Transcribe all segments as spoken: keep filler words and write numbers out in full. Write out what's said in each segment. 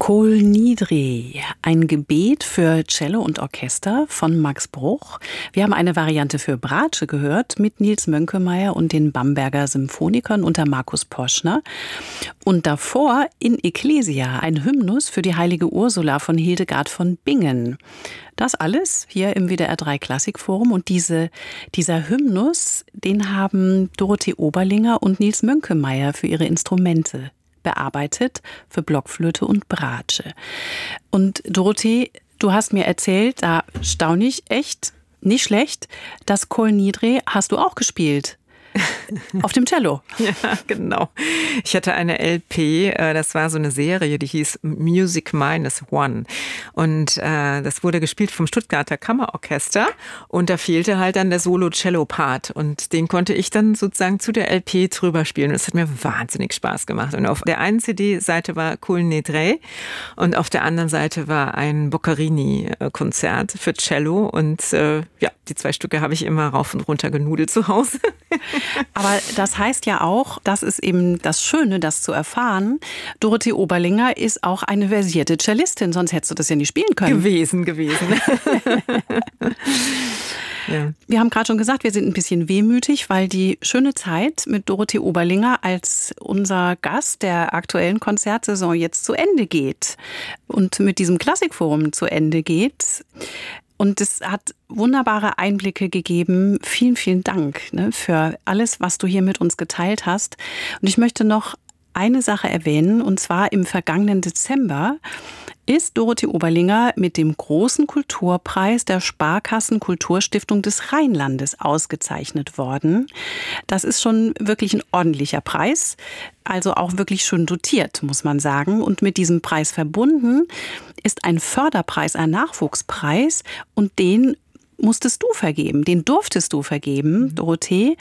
Kol Nidre, ein Gebet für Cello und Orchester von Max Bruch. Wir haben eine Variante für Bratsche gehört mit Nils Mönkemeyer und den Bamberger Symphonikern unter Markus Poschner. Und davor in Ecclesia, ein Hymnus für die heilige Ursula von Hildegard von Bingen. Das alles hier im W D R drei Klassikforum. Und diese, dieser Hymnus, den haben Dorothee Oberlinger und Nils Mönkemeyer für ihre Instrumente bearbeitet, für Blockflöte und Bratsche. Und Dorothee, du hast mir erzählt, da staune ich echt, nicht schlecht, das Kol Nidre hast du auch gespielt. Auf dem Cello. Ja, genau. Ich hatte eine L P, das war so eine Serie, die hieß Music Minus One. Und äh, das wurde gespielt vom Stuttgarter Kammerorchester. Und da fehlte halt dann der Solo-Cello-Part. Und den konnte ich dann sozusagen zu der L P drüber spielen. Und es hat mir wahnsinnig Spaß gemacht. Und auf der einen C D-Seite war Kol Nidre und auf der anderen Seite war ein Boccherini-Konzert für Cello. Und äh, ja, die zwei Stücke habe ich immer rauf und runter genudelt zu Hause. Aber das heißt ja auch, das ist eben das Schöne, das zu erfahren. Dorothee Oberlinger ist auch eine versierte Cellistin, sonst hättest du das ja nicht spielen können. Gewesen, gewesen. Ja. Wir haben gerade schon gesagt, wir sind ein bisschen wehmütig, weil die schöne Zeit mit Dorothee Oberlinger als unser Gast der aktuellen Konzertsaison jetzt zu Ende geht und mit diesem Klassikforum zu Ende geht. Und es hat wunderbare Einblicke gegeben. Vielen, vielen Dank, ne, für alles, was du hier mit uns geteilt hast. Und ich möchte noch eine Sache erwähnen, und zwar im vergangenen Dezember ist Dorothee Oberlinger mit dem großen Kulturpreis der Sparkassen Kulturstiftung des Rheinlandes ausgezeichnet worden. Das ist schon wirklich ein ordentlicher Preis, also auch wirklich schön dotiert, muss man sagen. Und mit diesem Preis verbunden ist ein Förderpreis, ein Nachwuchspreis, und den musstest du vergeben, den durftest du vergeben, mhm. Dorothee.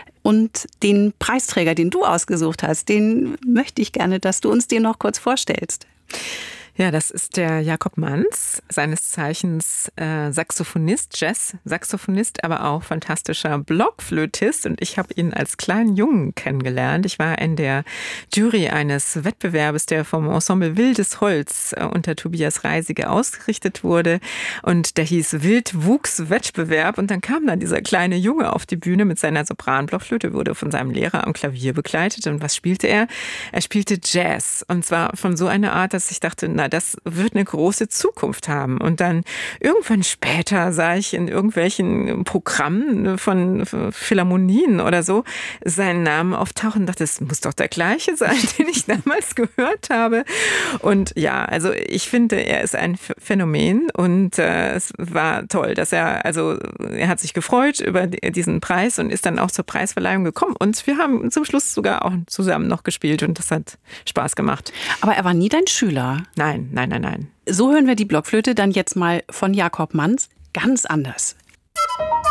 Und den Preisträger, den du ausgesucht hast, den möchte ich gerne, dass du uns den noch kurz vorstellst. Ja, das ist der Jakob Manz, seines Zeichens äh, Saxophonist, Jazz-Saxophonist, aber auch fantastischer Blockflötist. Und ich habe ihn als kleinen Jungen kennengelernt. Ich war in der Jury eines Wettbewerbes, der vom Ensemble Wildes Holz äh, unter Tobias Reisige ausgerichtet wurde. Und der hieß Wildwuchs-Wettbewerb. Und dann kam dann dieser kleine Junge auf die Bühne mit seiner Sopranblockflöte, wurde von seinem Lehrer am Klavier begleitet. Und was spielte er? Er spielte Jazz. Und zwar von so einer Art, dass ich dachte, na, das wird eine große Zukunft haben. Und dann irgendwann später sah ich in irgendwelchen Programmen von Philharmonien oder so seinen Namen auftauchen und dachte, das muss doch der gleiche sein, den ich damals gehört habe. Und ja, also ich finde, er ist ein Phänomen und äh, es war toll, dass er, also er hat sich gefreut über diesen Preis und ist dann auch zur Preisverleihung gekommen. Und wir haben zum Schluss sogar auch zusammen noch gespielt und das hat Spaß gemacht. Aber er war nie dein Schüler? Nein. Nein, nein, nein, nein. So hören wir die Blockflöte dann jetzt mal von Jakob Manz ganz anders.